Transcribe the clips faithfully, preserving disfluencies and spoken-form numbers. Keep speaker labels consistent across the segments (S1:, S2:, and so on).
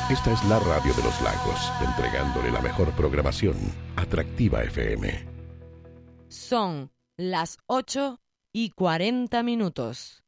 S1: Esta es la radio de los lagos, entregándole la mejor programación. Atractiva F M.
S2: Son las ocho y cuarenta minutos.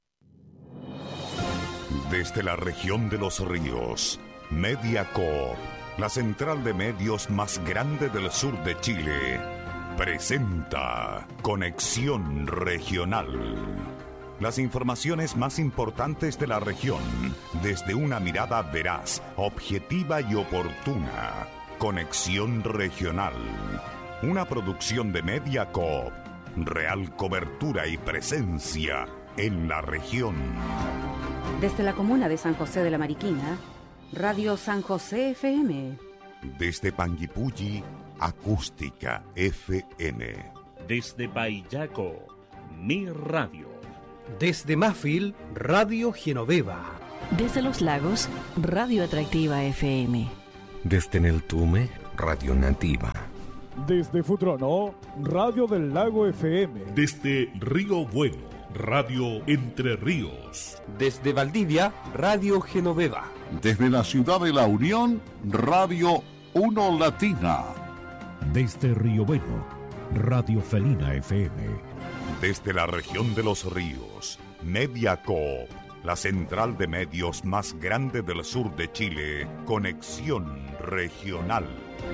S3: Desde la región de los ríos, Mediacorp, la central de medios más grande del sur de Chile, presenta Conexión Regional. Las informaciones más importantes de la región, desde una mirada veraz, objetiva y oportuna. Conexión Regional. Una producción de Mediacorp. Real cobertura y presencia en la región.
S4: Desde la comuna de San José de la Mariquina, Radio San José F M.
S3: Desde Panguipulli, Acústica F M.
S5: Desde Paillaco, Mi Radio.
S6: Desde Mafil, Radio Genoveva.
S7: Desde Los Lagos, Radio Atractiva F M.
S8: Desde Neltume, Radio Nativa.
S9: Desde Futrono, Radio del Lago F M.
S5: Desde Río Bueno, Radio Entre Ríos.
S6: Desde Valdivia, Radio Genoveva.
S10: Desde la ciudad de La Unión, Radio Uno Latina.
S11: Desde Río Bueno, Radio Felina F M.
S3: Desde la región de los ríos, Mediacorp, la central de medios más grande del sur de Chile, Conexión Regional.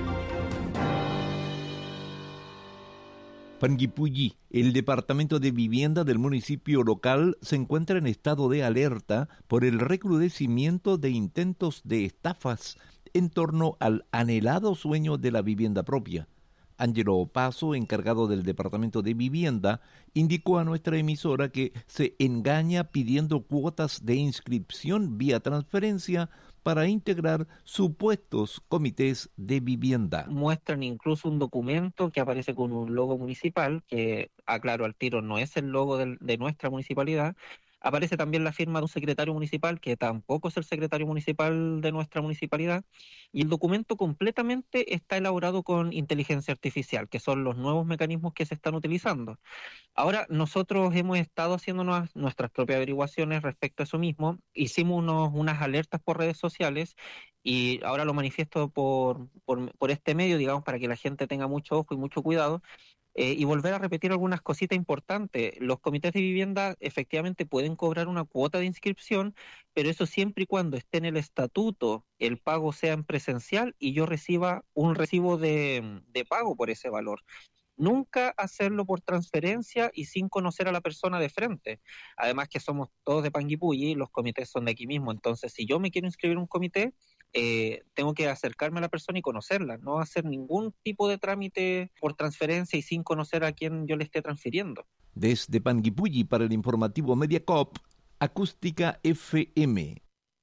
S12: Panguipulli, el departamento de vivienda del municipio local, se encuentra en estado de alerta por el recrudecimiento de intentos de estafas en torno al anhelado sueño de la vivienda propia. Ángelo Opaso, encargado del Departamento de Vivienda, indicó a nuestra emisora que se engaña pidiendo cuotas de inscripción vía transferencia para integrar supuestos comités de vivienda.
S13: Muestran incluso un documento que aparece con un logo municipal, que aclaro al tiro no es el logo del, de nuestra municipalidad. Aparece también la firma de un secretario municipal, que tampoco es el secretario municipal de nuestra municipalidad, y el documento completamente está elaborado con inteligencia artificial, que son los nuevos mecanismos que se están utilizando. Ahora, nosotros hemos estado haciendo nuestras propias averiguaciones respecto a eso mismo, hicimos unos, unas alertas por redes sociales, y ahora lo manifiesto por, por, por este medio, digamos, para que la gente tenga mucho ojo y mucho cuidado. Eh, y volver a repetir algunas cositas importantes. Los comités de vivienda efectivamente pueden cobrar una cuota de inscripción, pero eso siempre y cuando esté en el estatuto, el pago sea en presencial y yo reciba un recibo de, de pago por ese valor. Nunca hacerlo por transferencia y sin conocer a la persona de frente. Además que somos todos de Panguipulli, los comités son de aquí mismo, entonces si yo me quiero inscribir en un comité, eh, tengo que acercarme a la persona y conocerla, no hacer ningún tipo de trámite por transferencia y sin conocer a quién yo le esté transfiriendo.
S12: Desde Panguipulli para el informativo Mediacorp, Acústica F M.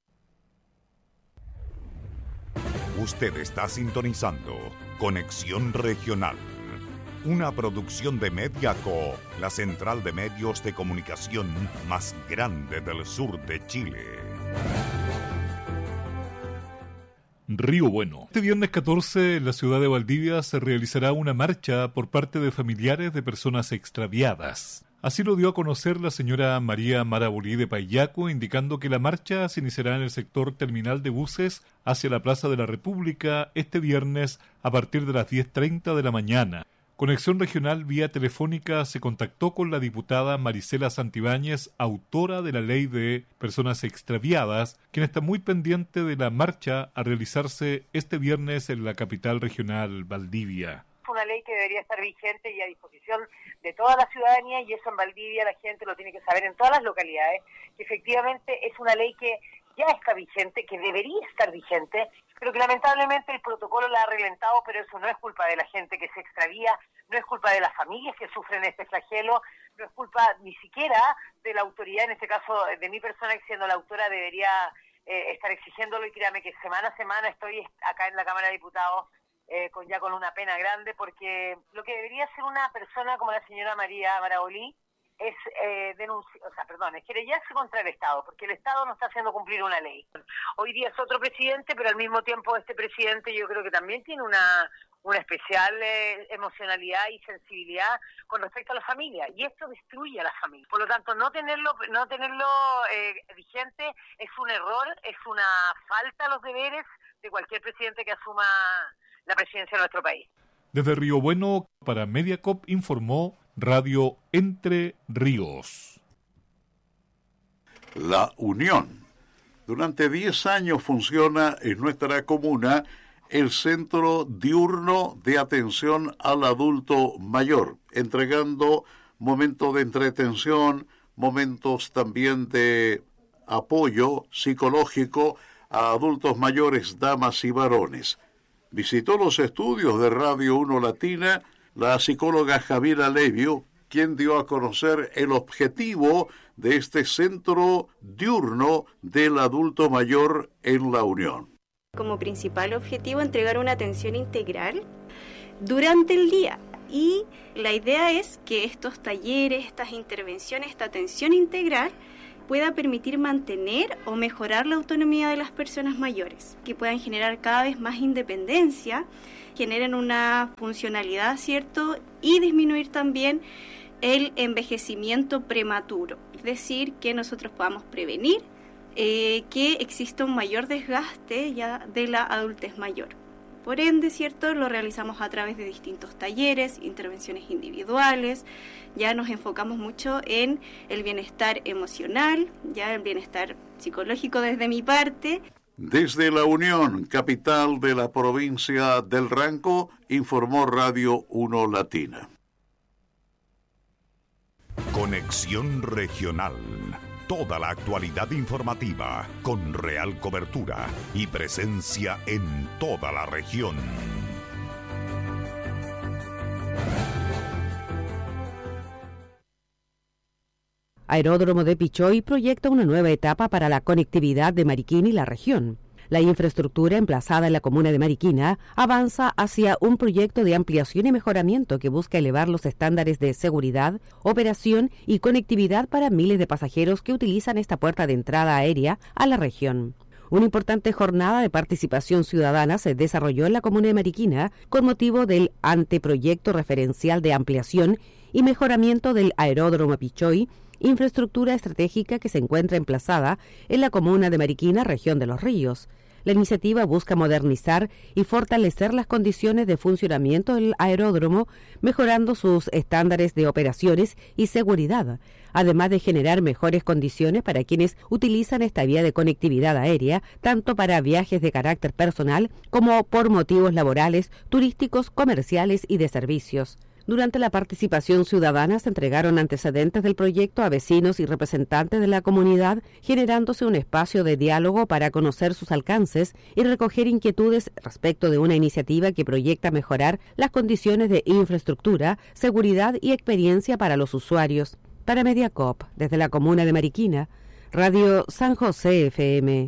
S3: Usted está sintonizando Conexión Regional, una producción de Mediacorp, la central de medios de comunicación más grande del sur de Chile.
S14: Río Bueno. Este viernes catorce en la ciudad de Valdivia se realizará una marcha por parte de familiares de personas extraviadas. Así lo dio a conocer la señora María Marabolí de Paillaco, indicando que la marcha se iniciará en el sector terminal de buses hacia la Plaza de la República este viernes a partir de las diez treinta de la mañana. Conexión Regional vía telefónica se contactó con la diputada Marisela Santibáñez, autora de la Ley de Personas Extraviadas, quien está muy pendiente de la marcha a realizarse este viernes en la capital regional, Valdivia.
S15: Una ley que debería estar vigente y a disposición de toda la ciudadanía, y eso en Valdivia la gente lo tiene que saber en todas las localidades, que efectivamente es una ley que ya está vigente, que debería estar vigente, pero que lamentablemente el protocolo la ha reventado, pero eso no es culpa de la gente que se extravía, no es culpa de las familias que sufren este flagelo, no es culpa ni siquiera de la autoridad, en este caso de mi persona, que siendo la autora debería eh, estar exigiéndolo, y créame que semana a semana estoy acá en la Cámara de Diputados eh, con ya con una pena grande, porque lo que debería ser una persona como la señora María Marabolí es eh, denunciar, o sea, perdón, es querellarse contra el Estado, porque el Estado no está haciendo cumplir una ley. Hoy día es otro presidente, pero al mismo tiempo este presidente yo creo que también tiene una una especial eh, emocionalidad y sensibilidad con respecto a la familia, y esto destruye a la familia. Por lo tanto, no tenerlo no tenerlo eh, vigente es un error, es una falta a los deberes de cualquier presidente que asuma la presidencia de nuestro país.
S14: Desde Río Bueno, para Mediacorp, informó Radio Entre Ríos.
S10: La Unión. Durante diez años funciona en nuestra comuna el Centro Diurno de Atención al Adulto Mayor, entregando momentos de entretención, momentos también de apoyo psicológico a adultos mayores, damas y varones. Visitó los estudios de Radio uno Latina la psicóloga Javiera Levio, quien dio a conocer el objetivo de este Centro Diurno del Adulto Mayor en la Unión.
S16: Como principal objetivo, entregar una atención integral durante el día. Y la idea es que estos talleres, estas intervenciones, esta atención integral pueda permitir mantener o mejorar la autonomía de las personas mayores, que puedan generar cada vez más independencia, generen una funcionalidad, ¿cierto? Y disminuir también el envejecimiento prematuro, es decir, que nosotros podamos prevenir eh, que exista un mayor desgaste ya de la adultez mayor. Por ende, ¿cierto?, lo realizamos a través de distintos talleres, intervenciones individuales, ya nos enfocamos mucho en el bienestar emocional, ya el bienestar psicológico desde mi parte.
S10: Desde la Unión, capital de la provincia del Ranco, informó Radio uno Latina.
S3: Conexión Regional. Toda la actualidad informativa con real cobertura y presencia en toda la región.
S4: Aeródromo de Pichoy proyecta una nueva etapa para la conectividad de Mariquina y la región. La infraestructura emplazada en la comuna de Mariquina avanza hacia un proyecto de ampliación y mejoramiento que busca elevar los estándares de seguridad, operación y conectividad para miles de pasajeros que utilizan esta puerta de entrada aérea a la región. Una importante jornada de participación ciudadana se desarrolló en la comuna de Mariquina con motivo del anteproyecto referencial de ampliación y mejoramiento del Aeródromo Pichoy, infraestructura estratégica que se encuentra emplazada en la comuna de Mariquina, región de Los Ríos. La iniciativa busca modernizar y fortalecer las condiciones de funcionamiento del aeródromo, mejorando sus estándares de operaciones y seguridad, además de generar mejores condiciones para quienes utilizan esta vía de conectividad aérea, tanto para viajes de carácter personal como por motivos laborales, turísticos, comerciales y de servicios. Durante la participación ciudadana se entregaron antecedentes del proyecto a vecinos y representantes de la comunidad, generándose un espacio de diálogo para conocer sus alcances y recoger inquietudes respecto de una iniciativa que proyecta mejorar las condiciones de infraestructura, seguridad y experiencia para los usuarios. Para Mediacorp, desde la comuna de Mariquina, Radio San José F M.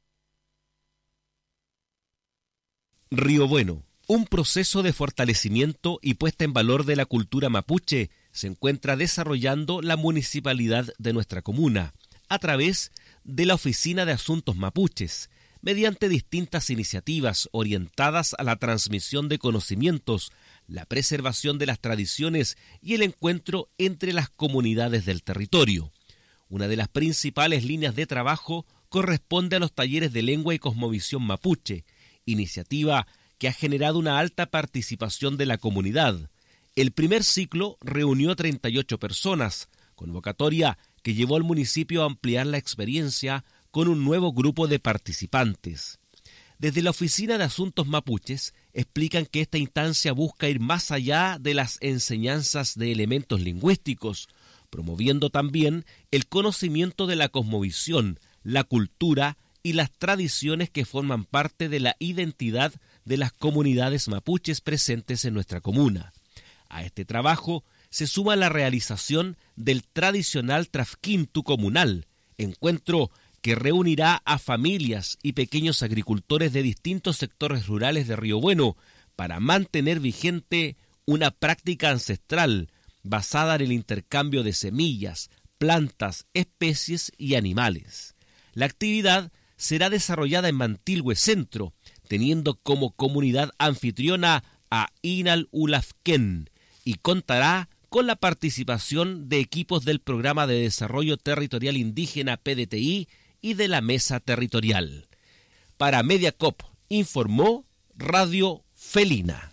S17: Río Bueno. Un proceso de fortalecimiento y puesta en valor de la cultura mapuche se encuentra desarrollando la municipalidad de nuestra comuna a través de la Oficina de Asuntos Mapuches, mediante distintas iniciativas orientadas a la transmisión de conocimientos, la preservación de las tradiciones y el encuentro entre las comunidades del territorio. Una de las principales líneas de trabajo corresponde a los talleres de lengua y cosmovisión mapuche, iniciativa que ha generado una alta participación de la comunidad. El primer ciclo reunió a treinta y ocho personas, convocatoria que llevó al municipio a ampliar la experiencia con un nuevo grupo de participantes. Desde la Oficina de Asuntos Mapuches explican que esta instancia busca ir más allá de las enseñanzas de elementos lingüísticos, promoviendo también el conocimiento de la cosmovisión, la cultura y las tradiciones que forman parte de la identidad de las comunidades mapuches presentes en nuestra comuna. A este trabajo se suma la realización del tradicional Trafquintu comunal, encuentro que reunirá a familias y pequeños agricultores de distintos sectores rurales de Río Bueno para mantener vigente una práctica ancestral basada en el intercambio de semillas, plantas, especies y animales. La actividad será desarrollada en Mantilhue Centro, teniendo como comunidad anfitriona a Inal Ulafken y contará con la participación de equipos del Programa de Desarrollo Territorial Indígena P D T I y de la Mesa Territorial. Para Mediacop informó Radio Felina.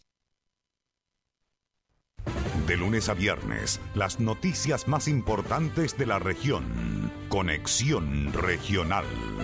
S3: De lunes a viernes, las noticias más importantes de la región. Conexión Regional.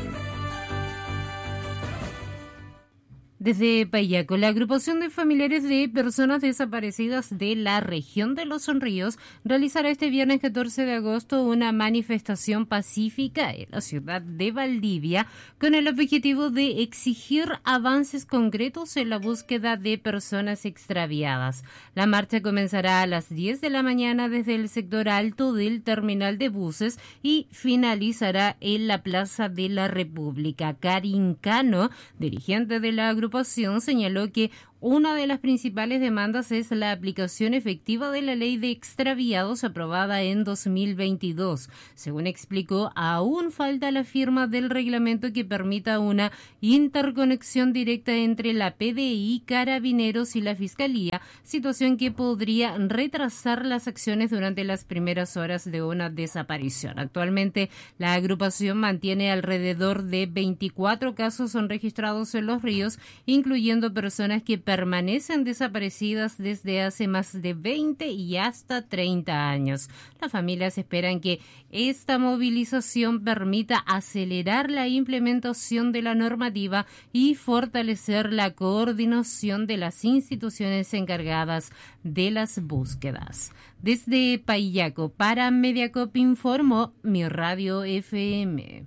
S18: Desde Payaco, la agrupación de familiares de personas desaparecidas de la región de Los Ríos realizará este viernes catorce de agosto una manifestación pacífica en la ciudad de Valdivia con el objetivo de exigir avances concretos en la búsqueda de personas extraviadas. La marcha comenzará a las diez de la mañana desde el sector alto del terminal de buses y finalizará en la Plaza de la República. Karin Cano, dirigente de la agrupación, señaló que una de las principales demandas es la aplicación efectiva de la ley de extraviados aprobada en dos mil veintidós. Según explicó, aún falta la firma del reglamento que permita una interconexión directa entre la P D I, Carabineros y la Fiscalía, situación que podría retrasar las acciones durante las primeras horas de una desaparición. Actualmente, la agrupación mantiene alrededor de veinticuatro casos registrados en Los Ríos, incluyendo personas que permanecen desaparecidas desde hace más de veinte y hasta treinta años. Las familias esperan que esta movilización permita acelerar la implementación de la normativa y fortalecer la coordinación de las instituciones encargadas de las búsquedas. Desde Payaco, para Mediacop informó Mi Radio F M.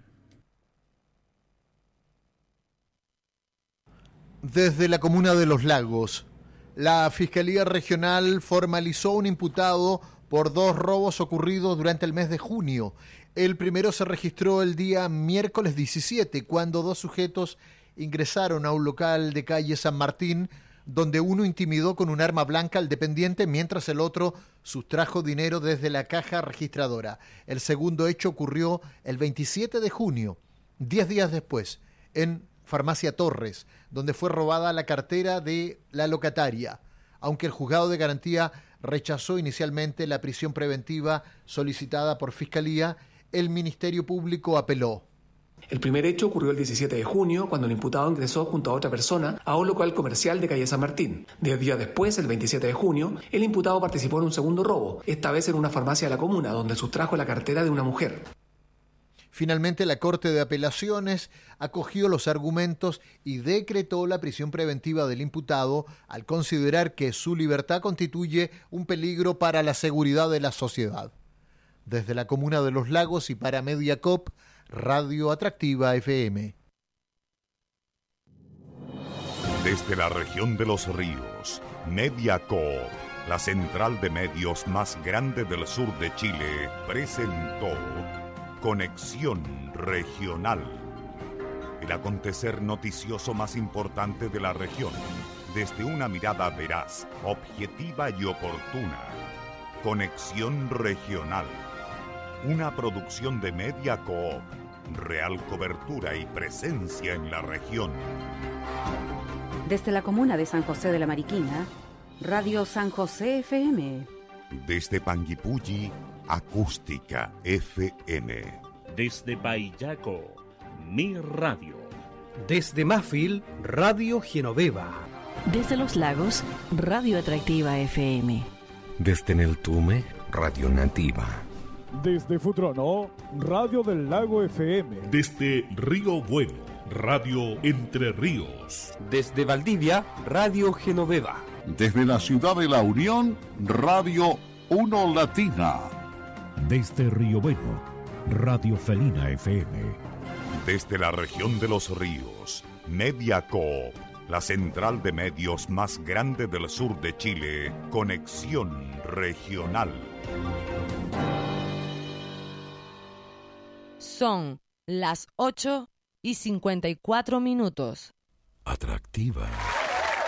S19: Desde la comuna de Los Lagos, la Fiscalía Regional formalizó un imputado por dos robos ocurridos durante el mes de junio. El primero se registró el día miércoles diecisiete, cuando dos sujetos ingresaron a un local de calle San Martín, donde uno intimidó con un arma blanca al dependiente, mientras el otro sustrajo dinero desde la caja registradora. El segundo hecho ocurrió el veintisiete de junio, diez días después, en Farmacia Torres, donde fue robada la cartera de la locataria. Aunque el juzgado de garantía rechazó inicialmente la prisión preventiva solicitada por Fiscalía, el Ministerio Público apeló.
S20: El primer hecho ocurrió el diecisiete de junio, cuando el imputado ingresó junto a otra persona a un local comercial de calle San Martín. Diez días después, el veintisiete de junio, el imputado participó en un segundo robo, esta vez en una farmacia de la comuna, donde sustrajo la cartera de una mujer.
S19: Finalmente, la Corte de Apelaciones acogió los argumentos y decretó la prisión preventiva del imputado al considerar que su libertad constituye un peligro para la seguridad de la sociedad. Desde la comuna de Los Lagos y para Mediacop, Radio Atractiva F M.
S3: Desde la región de Los Ríos, Mediacop, la central de medios más grande del sur de Chile, presentó Conexión Regional, el acontecer noticioso más importante de la región, desde una mirada veraz, objetiva y oportuna. Conexión Regional, una producción de Mediacoop, real cobertura y presencia en la región.
S4: Desde la comuna de San José de la Mariquina, Radio San José F M.
S3: Desde Panguipulli, Acústica F M.
S5: Desde Payaco, Mi Radio.
S6: Desde Mafil, Radio Genoveva.
S7: Desde Los Lagos, Radio Atractiva F M.
S8: Desde Neltume, Radio Nativa.
S9: Desde Futrono, Radio del Lago F M.
S5: Desde Río Bueno, Radio Entre Ríos.
S6: Desde Valdivia, Radio Genoveva.
S10: Desde la ciudad de La Unión, Radio Uno Latina.
S11: Desde Río Bueno, Radio Felina F M.
S3: Desde la región de Los Ríos, Mediacoop, la central de medios más grande del sur de Chile, Conexión Regional.
S2: Son las ocho y cincuenta y cuatro minutos.
S1: Atractiva.